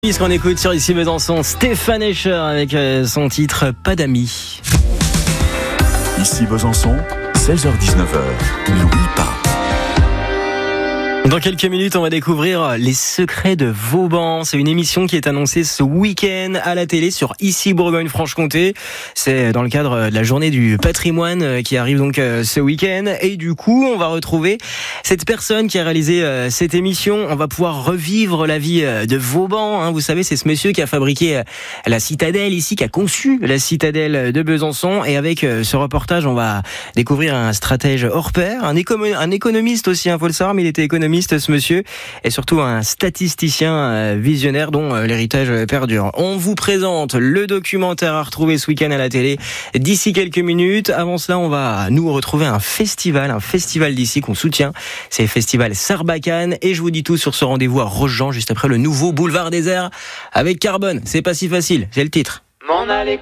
Puisqu'on écoute sur ici Besançon, Stéphane Escher avec son titre Pas d'amis. Ici Besançon, 16h-19h, Louis Pas. Dans quelques minutes, on va découvrir les secrets de Vauban. C'est une émission qui est annoncée ce week-end à la télé sur Ici Bourgogne-Franche-Comté. C'est dans le cadre de la journée du patrimoine qui arrive donc ce week-end. Et du coup, on va retrouver cette personne qui a réalisé cette émission. On va pouvoir revivre la vie de Vauban. Vous savez, c'est ce monsieur qui a fabriqué la citadelle ici, qui a conçu la citadelle de Besançon. Et avec ce reportage, on va découvrir un stratège hors pair, un économiste aussi, faut le savoir, mais il était économiste ce monsieur, et surtout un statisticien visionnaire dont l'héritage perdure. On vous présente le documentaire à retrouver ce week-end à la télé d'ici quelques minutes. Avant cela, on va nous retrouver un festival d'ici qu'on soutient. C'est le festival Sarbacane, et je vous dis tout sur ce rendez-vous à Rochejean, juste après le nouveau boulevard désert avec Carbone. C'est pas si facile, c'est le titre. M'en aller